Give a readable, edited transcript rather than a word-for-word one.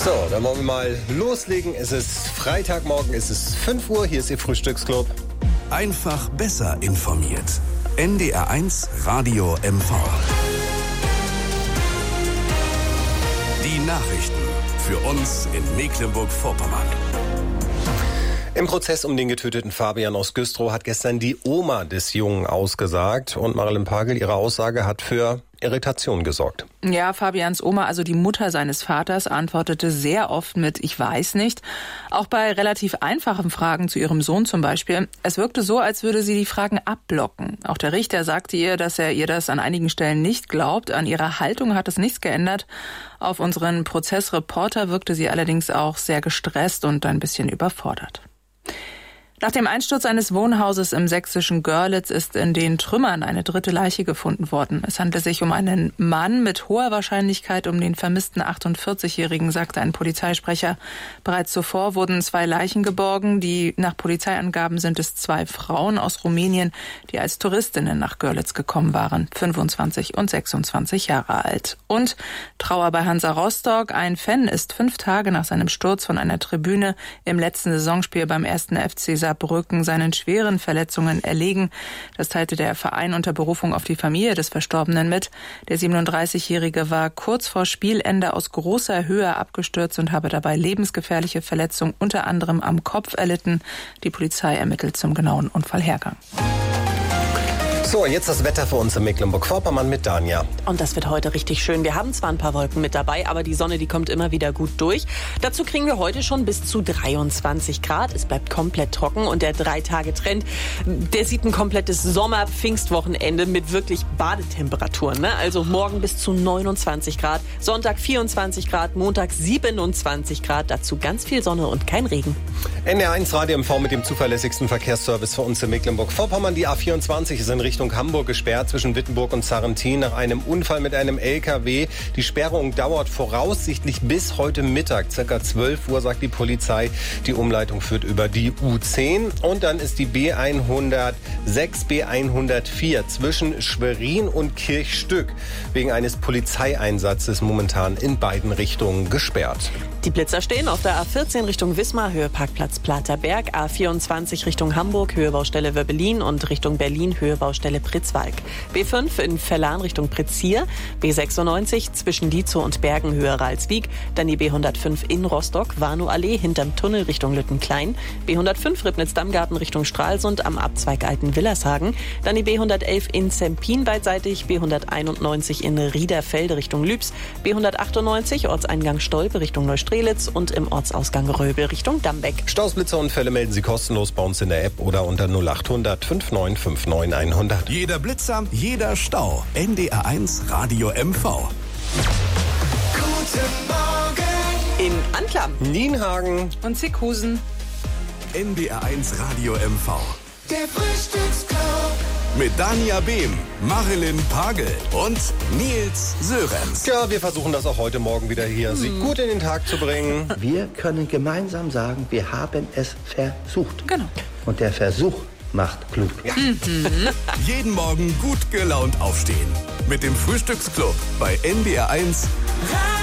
So, dann wollen wir mal loslegen. Es ist Freitagmorgen, es ist 5 Uhr, hier ist Ihr Frühstücksclub. Einfach besser informiert. NDR1 Radio MV. Die Nachrichten für uns in Mecklenburg-Vorpommern. Im Prozess um den getöteten Fabian aus Güstrow hat gestern die Oma des Jungen ausgesagt. Und Marilyn Pagel, ihre Aussage hat für Irritation gesorgt. Ja, Fabians Oma, also die Mutter seines Vaters, antwortete sehr oft mit „Ich weiß nicht". Auch bei relativ einfachen Fragen zu ihrem Sohn zum Beispiel. Es wirkte so, als würde sie die Fragen abblocken. Auch der Richter sagte ihr, dass er ihr das an einigen Stellen nicht glaubt. An ihrer Haltung hat es nichts geändert. Auf unseren Prozessreporter wirkte sie allerdings auch sehr gestresst und ein bisschen überfordert. Nach dem Einsturz eines Wohnhauses im sächsischen Görlitz ist in den Trümmern eine dritte Leiche gefunden worden. Es handelt sich um einen Mann mit hoher Wahrscheinlichkeit um den vermissten 48-Jährigen, sagte ein Polizeisprecher. Bereits zuvor wurden 2 Leichen geborgen. Nach Polizeiangaben sind es 2 Frauen aus Rumänien, die als Touristinnen nach Görlitz gekommen waren, 25 und 26 Jahre alt. Und Trauer bei Hansa Rostock. Ein Fan ist 5 Tage nach seinem Sturz von einer Tribüne im letzten Saisonspiel beim 1. FC Saarbrücken seinen schweren Verletzungen erlegen. Das teilte der Verein unter Berufung auf die Familie des Verstorbenen mit. Der 37-Jährige war kurz vor Spielende aus großer Höhe abgestürzt und habe dabei lebensgefährliche Verletzungen unter anderem am Kopf erlitten. Die Polizei ermittelt zum genauen Unfallhergang. So, jetzt das Wetter für uns in Mecklenburg-Vorpommern mit Danja. Und das wird heute richtig schön. Wir haben zwar ein paar Wolken mit dabei, aber die Sonne, die kommt immer wieder gut durch. Dazu kriegen wir heute schon bis zu 23 Grad. Es bleibt komplett trocken und der 3-Tage-Trend, der sieht ein komplettes Sommer-Pfingstwochenende mit wirklich Badetemperaturen. Ne? Also morgen bis zu 29 Grad, Sonntag 24 Grad, Montag 27 Grad. Dazu ganz viel Sonne und kein Regen. NDR1 Radio MV mit dem zuverlässigsten Verkehrsservice für uns in Mecklenburg-Vorpommern. Die A24 ist in Richtung Hamburg gesperrt zwischen Wittenburg und Sarrentin nach einem Unfall mit einem LKW. Die Sperrung dauert voraussichtlich bis heute Mittag, ca. 12 Uhr, sagt die Polizei. Die Umleitung führt über die U10. Und dann ist die B106, B104 zwischen Schwerin und Kirchstück wegen eines Polizeieinsatzes momentan in beiden Richtungen gesperrt. Die Blitzer stehen auf der A14 Richtung Wismar, Höhe Parkplatz Platerberg, A24 Richtung Hamburg, Höhe Baustelle Wöbbelin und Richtung Berlin, Höhe Baustelle Pritzwalk. B5 in Verlan Richtung Pritzsier, B96 zwischen Dietzow und Bergen, Höhe Ralswiek, dann die B105 in Rostock, Warnow-Allee hinterm Tunnel Richtung Lüttenklein, B105 Ribnitz-Dammgarten Richtung Stralsund am Abzweig Alten-Willershagen, dann die B111 in Zempin beidseitig, B191 in Riederfelde Richtung Lübs, B198 Ortseingang Stolpe Richtung Neustrelitz und im Ortsausgang Röbel Richtung Dambeck. Staus, Blitzer und Fälle melden Sie kostenlos bei uns in der App oder unter 0800 5959 100. Jeder Blitzer, jeder Stau. NDR1 Radio MV. Guten Morgen In Anklam, Nienhagen Und Zickhusen. NDR1 Radio MV. der Frühstücksclub. Mit Danja Behm, Marilyn Pagel und Nils Sörenz. Ja, wir versuchen das auch heute Morgen wieder hier, Sie gut in den Tag zu bringen. Wir können gemeinsam sagen, wir haben es versucht. Genau. Und der Versuch macht klug. Ja. Jeden Morgen gut gelaunt aufstehen. Mit dem Frühstücksclub bei NDR1